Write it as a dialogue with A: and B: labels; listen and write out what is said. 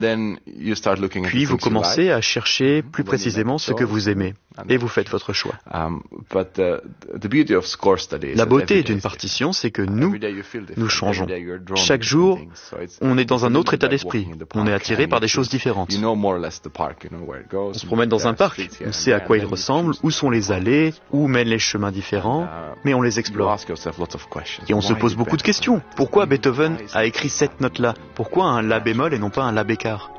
A: Puis vous commencez à chercher plus précisément ce que vous aimez et vous faites votre choix. La beauté d'une partition, c'est que nous changeons. Chaque jour, on est dans un autre état d'esprit. On est attiré par des choses différentes. On se promène dans un parc, on sait à quoi il ressemble, où sont les allées, où mènent les chemins différents, mais on les explore. Et on se pose beaucoup de questions. Pourquoi Beethoven a écrit cette note-là? Pourquoi un La bémol et non pas un La bécard?